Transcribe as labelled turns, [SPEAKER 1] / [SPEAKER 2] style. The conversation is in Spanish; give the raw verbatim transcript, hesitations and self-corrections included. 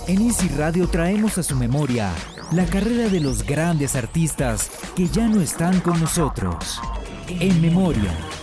[SPEAKER 1] En Easy Radio traemos a su memoria la carrera de los grandes artistas que ya no están con nosotros. En memoria.